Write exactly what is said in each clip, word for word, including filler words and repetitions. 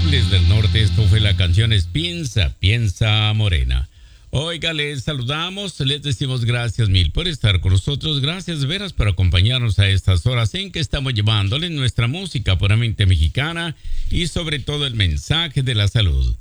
Cables del Norte. Esto fue la canción es Piensa, Piensa Morena. Oiga, les saludamos, les decimos gracias mil por estar con nosotros. Gracias, veras, por acompañarnos a estas horas en que estamos llevándoles nuestra música puramente mexicana y sobre todo el mensaje de la salud.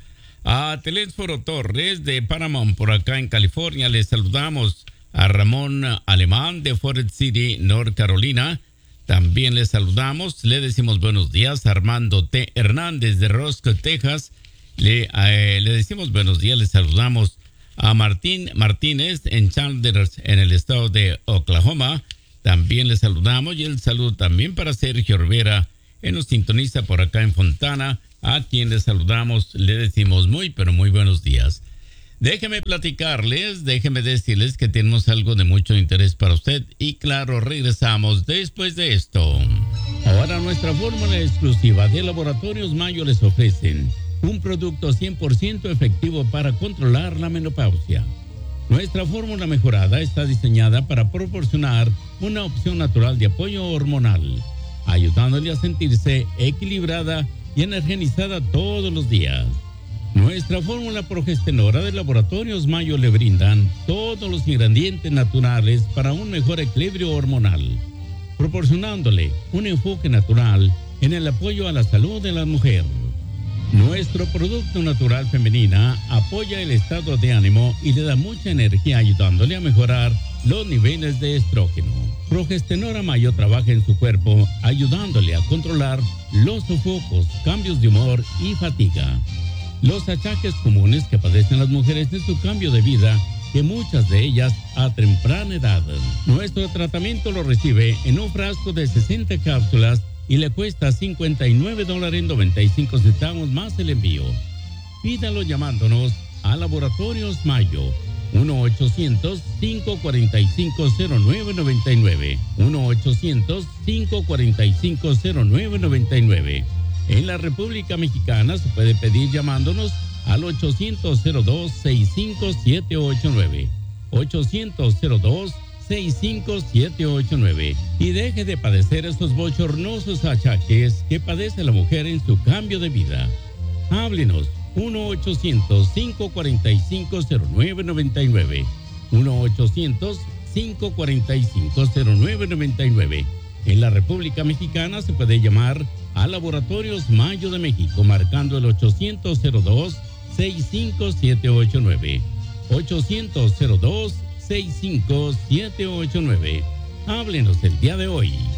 A Telésforo Torres de Paramount, por acá en California, les saludamos. A Ramón Alemán de Forest City, North Carolina. También les saludamos, le decimos buenos días a Armando T. Hernández de Roscoe, Texas. Le, eh, le decimos buenos días, les saludamos a Martín Martínez en Chandler, en el estado de Oklahoma. También les saludamos y el saludo también para Sergio Rivera, que nos sintoniza por acá en Fontana, a quien les saludamos, le decimos muy pero muy buenos días. Déjeme platicarles, déjeme decirles que tenemos algo de mucho interés para usted y claro, regresamos después de esto. Ahora nuestra fórmula exclusiva de Laboratorios Mayo les ofrecen un producto cien por ciento efectivo para controlar la menopausia. Nuestra fórmula mejorada está diseñada para proporcionar una opción natural de apoyo hormonal, ayudándole a sentirse equilibrada y energizada todos los días. Nuestra fórmula progesterona de Laboratorios Mayo le brindan todos los ingredientes naturales para un mejor equilibrio hormonal, proporcionándole un enfoque natural en el apoyo a la salud de la mujer. Nuestro producto natural femenina apoya el estado de ánimo y le da mucha energía, ayudándole a mejorar los niveles de estrógeno. Progesterona Mayo trabaja en su cuerpo, ayudándole a controlar los sofocos, cambios de humor y fatiga. Los achaques comunes que padecen las mujeres en su cambio de vida, que muchas de ellas a temprana edad. Nuestro tratamiento lo recibe en un frasco de sesenta cápsulas y le cuesta cincuenta y nueve dólares noventa y cinco centavos más el envío. Pídalo llamándonos a Laboratorios Mayo, uno ochocientos, cinco cuatro cinco, cero nueve nueve nueve, uno ochocientos, cinco cuatro cinco, cero nueve nueve nueve. En la República Mexicana se puede pedir llamándonos al ochocientos cero dos, sesenta y cinco, setecientos ochenta y nueve, ochocientos cero dos, sesenta y cinco, setecientos ochenta y nueve, y deje de padecer estos bochornosos achaques que padece la mujer en su cambio de vida. Háblenos uno ochocientos, cinco cuatro cinco, cero nueve nueve nueve, uno ochocientos, cinco cuatro cinco, cero nueve nueve nueve. En la República Mexicana se puede llamar a Laboratorios Mayo de México marcando el ochocientos cero dos, sesenta y cinco, setecientos ochenta y nueve, ochocientos cero dos, sesenta y cinco, setecientos ochenta y nueve. Háblenos el día de hoy.